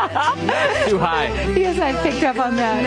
Too high. Yes, I picked up on that.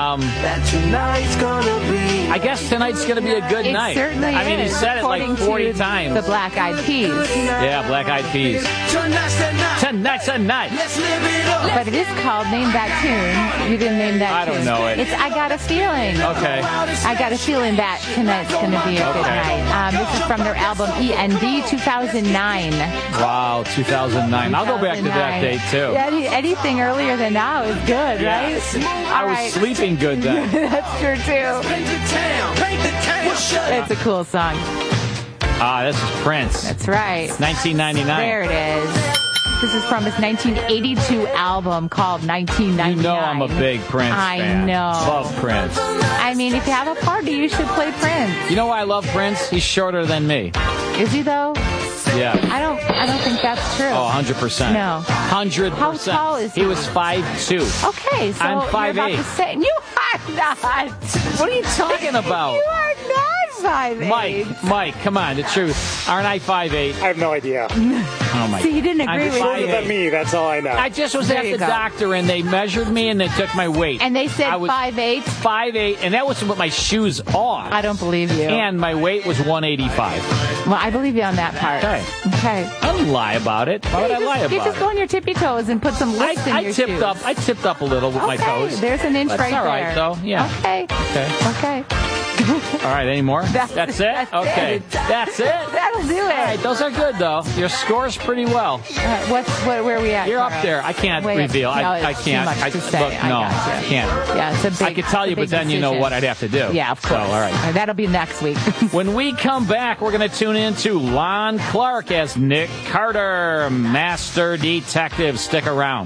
I guess tonight's going to be a good night. It certainly I mean, he is, said it like 40 times. The Black Eyed Peas. Yeah, Black Eyed Peas. Tonight's a night. But it is called Name That Tune. You didn't name that tune. I don't know it. It's I Got a Feeling. Okay. I got a feeling that tonight's going to be a good night. This is from their album END 2009. Wow, 2009. I'll go back to that date, too. Anything earlier than now is good, right? I was sleeping good then. That's true, too. It's a cool song. This is Prince. That's right. 1999. There it is. This is from his 1982 album called 1999. You know I'm a big Prince fan. I know. Love Prince. I mean, if you have a party, you should play Prince. You know why I love Prince? He's shorter than me. Is he, though? Yeah. I don't think that's true. Oh, 100%. No. 100%. How tall is he? He was 5'2". Okay, so I'm 5'8". you're about to say, you are not. What are you talking about? You are not 5'8". Mike, come on, the truth. Aren't I 5'8"? I have no idea. Oh my! See, he didn't agree with you. Shorter than me, that's all I know. I just was at the doctor and they measured me and they took my weight. And they said I was 5'8". 5'8", and that was with my shoes on. I don't believe you. And my weight was 185. Well, I believe you on that part. Okay. I don't lie about it. Why would I lie about it? You just go on your tippy toes and put some lifts in your shoes. I tipped up a little with my toes. There's an inch right there. All right, though. Yeah. Okay. All right, any more? That's it? Okay. That's it? That'll do it. All right, those are good, though. Your score's pretty well. Where are we at? You're up there. I can't reveal. I can't. Too much to say. Look, no, I can't. Yeah, it's a big, I could tell you, but then you know what I'd have to do. Yeah, of course. So, all right. That'll be next week. When we come back, we're going to tune into Lon Clark as Nick Carter, Master Detective. Stick around.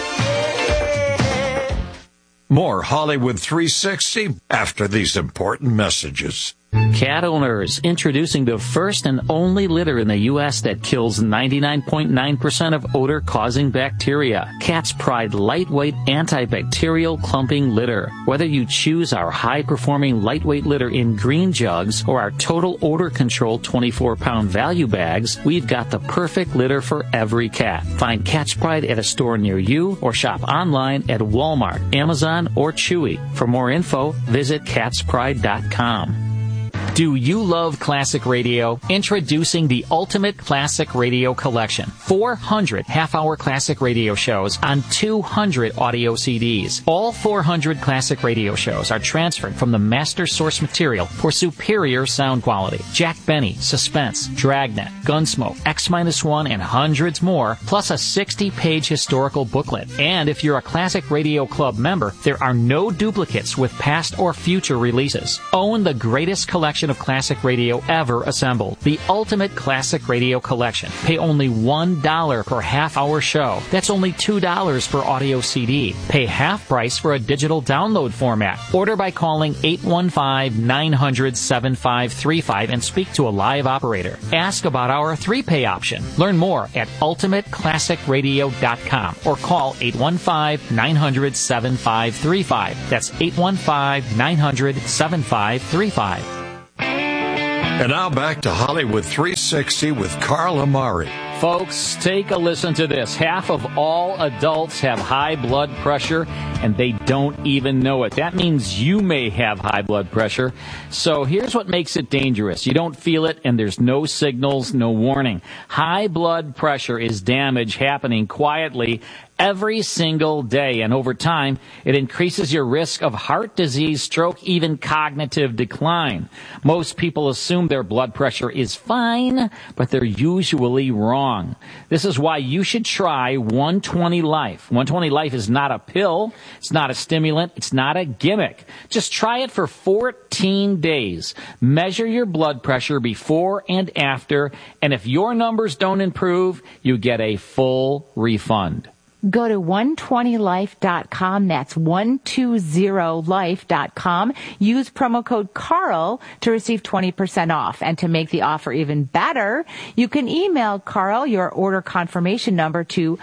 More Hollywood 360 after these important messages. Cat owners, introducing the first and only litter in the U.S. that kills 99.9% of odor-causing bacteria. Cat's Pride lightweight antibacterial clumping litter. Whether you choose our high-performing lightweight litter in green jugs or our total odor control 24-pound value bags, we've got the perfect litter for every cat. Find Cat's Pride at a store near you or shop online at Walmart, Amazon, or Chewy. For more info, visit catspride.com. Do you love classic radio? Introducing the Ultimate Classic Radio Collection. 400 half-hour classic radio shows on 200 audio CDs. All 400 classic radio shows are transferred from the master source material for superior sound quality. Jack Benny, Suspense, Dragnet, Gunsmoke, X-1, and hundreds more, plus a 60-page historical booklet. And if you're a Classic Radio Club member, there are no duplicates with past or future releases. Own the greatest collection of classic radio ever assembled. The Ultimate Classic Radio Collection. Pay only $1 per half-hour show. That's only $2 per audio CD. Pay half price for a digital download format. Order by calling 815-900-7535 and speak to a live operator. Ask about our 3-pay option. Learn more at ultimateclassicradio.com or call 815-900-7535. That's 815-900-7535. And now back to Hollywood 360 with Carl Amari. Folks, take a listen to this. Half of all adults have high blood pressure, and they don't even know it. That means you may have high blood pressure. So here's what makes it dangerous. You don't feel it, and there's no signals, no warning. High blood pressure is damage happening quietly every single day, and over time, it increases your risk of heart disease, stroke, even cognitive decline. Most people assume their blood pressure is fine, but they're usually wrong. This is why you should try 120 Life. 120 Life is not a pill, it's not a stimulant, it's not a gimmick. Just try it for 14 days. Measure your blood pressure before and after, and if your numbers don't improve, you get a full refund. Go to 120life.com. That's 120life.com. Use promo code Carl to receive 20% off. And to make the offer even better, you can email Carl your order confirmation number to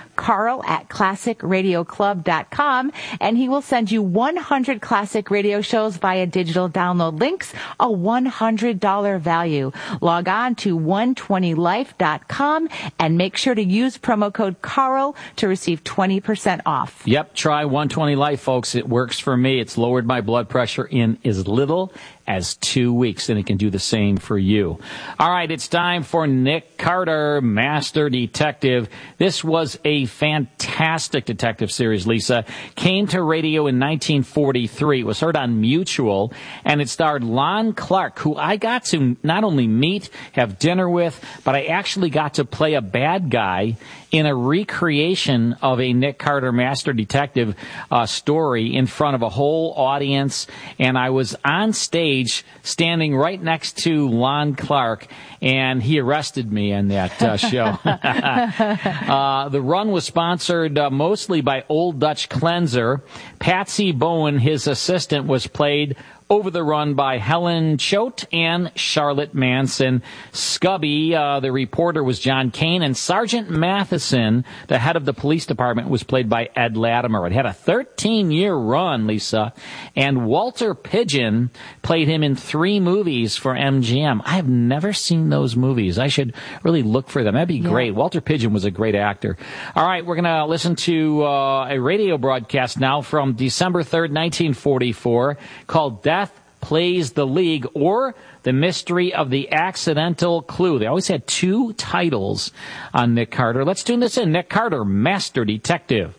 carl@classicradioclub.com, and he will send you 100 classic radio shows via digital download links, a $100 value. Log on to 120life.com and make sure to use promo code Carl to receive 20% off. Yep, try 120 Life, folks. It works for me. It's lowered my blood pressure in as little as 2 weeks, and it can do the same for you. All right, it's time for Nick Carter, Master Detective. This was a fantastic detective series, Lisa. Came to radio in 1943. It was heard on Mutual, and it starred Lon Clark, who I got to not only meet, have dinner with, but I actually got to play a bad guy in a recreation of a Nick Carter Master Detective story in front of a whole audience, and I was on stage standing right next to Lon Clark, and he arrested me in that show. The run was sponsored mostly by Old Dutch Cleanser. Patsy Bowen, his assistant, was played over the run by Helen Choate and Charlotte Manson. Scubby, the reporter, was John Kane, and Sergeant Matheson, the head of the police department, was played by Ed Latimer. It had a 13-year run, Lisa, and Walter Pidgeon played him in 3 movies for MGM. I have never seen those movies. I should really look for them. That'd be great. Walter Pidgeon was a great actor. All right, we're going to listen to a radio broadcast now from December 3rd, 1944, called Death Plays the League, or The Mystery of the Accidental Clue. They always had 2 titles on Nick Carter. Let's tune this in. Nick Carter, Master Detective.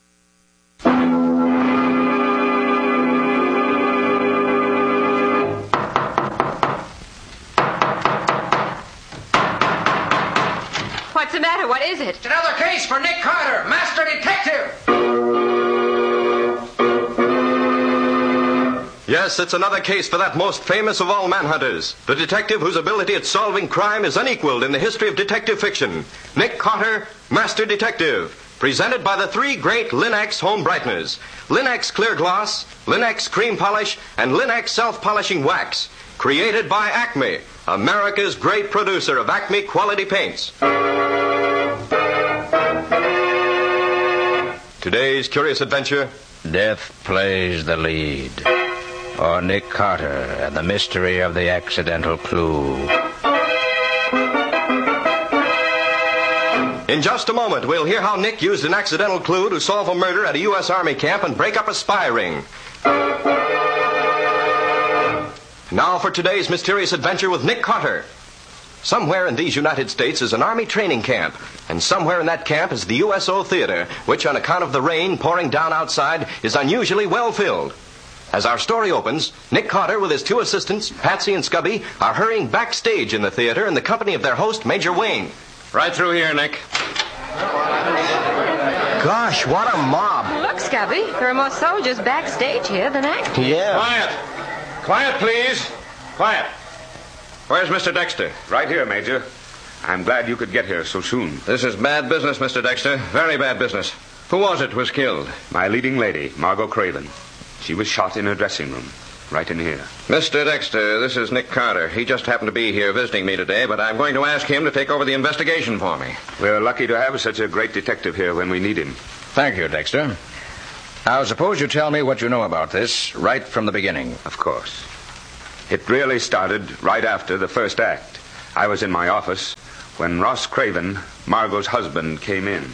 What's the matter? What is it? It's another case for Nick Carter, Master Detective. Yes, it's another case for that most famous of all manhunters, the detective whose ability at solving crime is unequaled in the history of detective fiction. Nick Carter, Master Detective, presented by the 3 great Linx home brighteners: Linx Clear Gloss, Linx Cream Polish, and Linx Self-Polishing Wax. Created by Acme, America's great producer of Acme quality paints. Today's curious adventure: Death Plays the Lead, or Nick Carter and the Mystery of the Accidental Clue. In just a moment, we'll hear how Nick used an accidental clue to solve a murder at a U.S. Army camp and break up a spy ring. Now for today's mysterious adventure with Nick Carter. Somewhere in these United States is an Army training camp, and somewhere in that camp is the USO Theater, which on account of the rain pouring down outside is unusually well filled. As our story opens, Nick Carter with his 2 assistants, Patsy and Scubby, are hurrying backstage in the theater in the company of their host, Major Wayne. Right through here, Nick. Gosh, what a mob. Look, Scubby, there are more soldiers backstage here than actors. Yeah. Quiet. Quiet, please. Quiet. Where's Mr. Dexter? Right here, Major. I'm glad you could get here so soon. This is bad business, Mr. Dexter. Very bad business. Who was it was killed? My leading lady, Margot Craven. She was shot in her dressing room, right in here. Mr. Dexter, this is Nick Carter. He just happened to be here visiting me today, but I'm going to ask him to take over the investigation for me. We're lucky to have such a great detective here when we need him. Thank you, Dexter. Now, suppose you tell me what you know about this right from the beginning. Of course. It really started right after the first act. I was in my office when Ross Craven, Margot's husband, came in.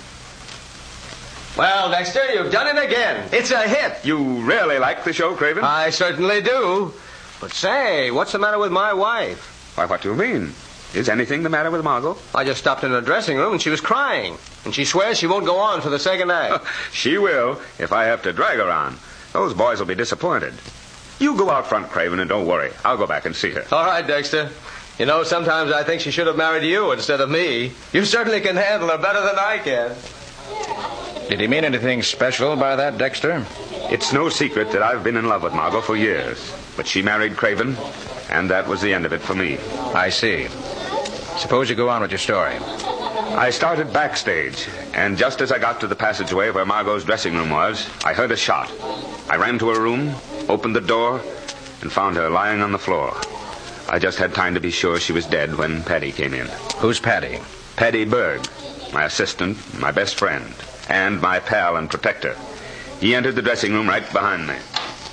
Well, Dexter, you've done it again. It's a hit. You really like the show, Craven? I certainly do. But say, what's the matter with my wife? Why, what do you mean? Is anything the matter with Margot? I just stopped in her dressing room and she was crying. And she swears she won't go on for the second act. She will, if I have to drag her on. Those boys will be disappointed. You go out front, Craven, and don't worry. I'll go back and see her. All right, Dexter. You know, sometimes I think she should have married you instead of me. You certainly can handle her better than I can. Did he mean anything special by that, Dexter? It's no secret that I've been in love with Margot for years. But she married Craven, and that was the end of it for me. I see. Suppose you go on with your story. I started backstage, and just as I got to the passageway where Margot's dressing room was, I heard a shot. I ran to her room, opened the door, and found her lying on the floor. I just had time to be sure she was dead when Paddy came in. Who's Paddy? Paddy Berg, my assistant, my best friend, and my pal and protector. He entered the dressing room right behind me.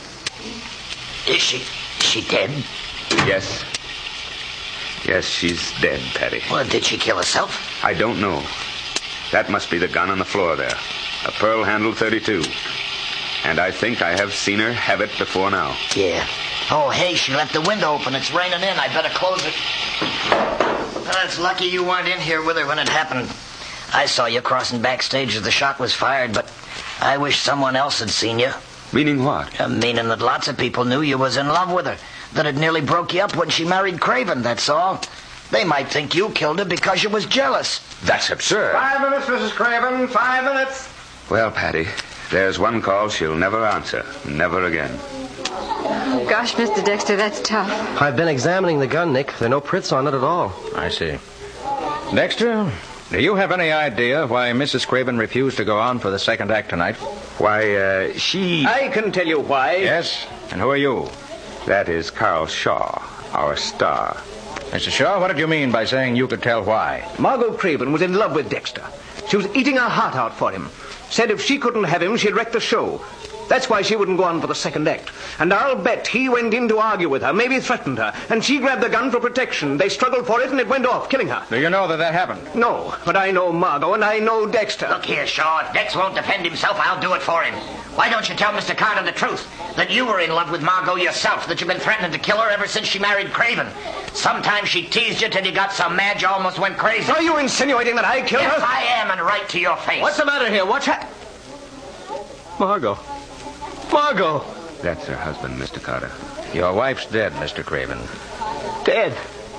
Is she dead? Yes. Yes, she's dead, Paddy. Well, did she kill herself? I don't know. That must be the gun on the floor there. A pearl-handled .32. And I think I have seen her have it before now. Yeah. Oh, hey, she left the window open. It's raining in. I better close it. Well, it's lucky you weren't in here with her when it happened. I saw you crossing backstage as the shot was fired, but I wish someone else had seen you. Meaning what? Meaning that lots of people knew you was in love with her. That it nearly broke you up when she married Craven, that's all. They might think you killed her because you was jealous. That's absurd. 5 minutes, Mrs. Craven. 5 minutes. Well, Patty, there's one call she'll never answer. Never again. Gosh, Mr. Dexter, that's tough. I've been examining the gun, Nick. There are no prits on it at all. I see. Dexter, do you have any idea why Mrs. Craven refused to go on for the second act tonight? Why, she... I can tell you why. Yes? And who are you? That is Carl Shaw, our star. Mr. Shaw, what did you mean by saying you could tell why? Margot Craven was in love with Dexter. She was eating her heart out for him. Said if she couldn't have him, she'd wreck the show. That's why she wouldn't go on for the second act. And I'll bet he went in to argue with her, maybe threatened her, and she grabbed the gun for protection. They struggled for it, and it went off, killing her. Do you know that happened? No, but I know Margot, and I know Dexter. Look here, Shaw. If Dex won't defend himself, I'll do it for him. Why don't you tell Mr. Carter the truth? That you were in love with Margot yourself, that you've been threatening to kill her ever since she married Craven. Sometimes she teased you till you got so mad you almost went crazy. Are you insinuating that I killed her? Yes, I am, and right to your face. What's the matter here? Margot. Margot. That's her husband, Mr. Carter. Your wife's dead, Mr. Craven. Dead?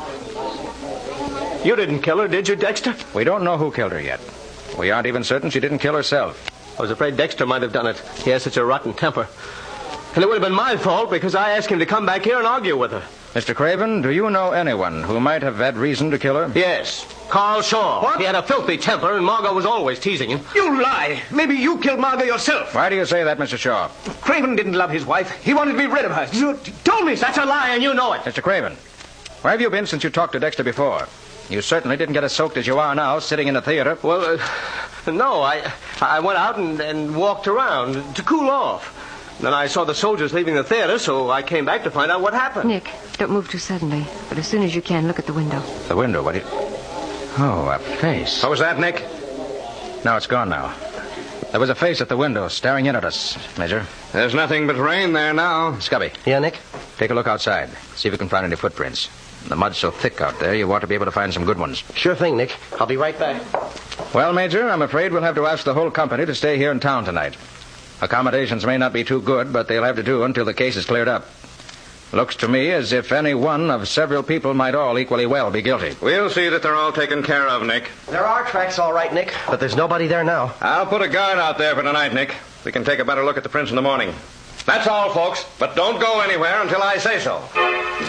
You didn't kill her, did you, Dexter? We don't know who killed her yet. We aren't even certain she didn't kill herself. I was afraid Dexter might have done it. He has such a rotten temper. And it would have been my fault because I asked him to come back here and argue with her. Mr. Craven, do you know anyone who might have had reason to kill her? Yes. Carl Shaw. What? He had a filthy temper, and Margot was always teasing him. You lie. Maybe you killed Margot yourself. Why do you say that, Mr. Shaw? Craven didn't love his wife. He wanted to be rid of her. You told me that's a lie, and you know it. Mr. Craven, where have you been since you talked to Dexter before? You certainly didn't get as soaked as you are now, sitting in the theater. Well, no, I went out and walked around to cool off. Then I saw the soldiers leaving the theater, so I came back to find out what happened. Nick, don't move too suddenly. But as soon as you can, look at the window. The window? What do you... Oh, a face. What was that, Nick? No, it's gone now. There was a face at the window staring in at us, Major. There's nothing but rain there now. Scubby. Yeah, Nick? Take a look outside. See if you can find any footprints. The mud's so thick out there, you ought to be able to find some good ones. Sure thing, Nick. I'll be right back. Well, Major, I'm afraid we'll have to ask the whole company to stay here in town tonight. Accommodations may not be too good, but they'll have to do until the case is cleared up. Looks to me as if any one of several people might all equally well be guilty. We'll see that they're all taken care of, Nick. There are tracks, all right, Nick, but there's nobody there now. I'll put a guard out there for tonight, Nick. We can take a better look at the prints in the morning. That's all, folks, but don't go anywhere until I say so.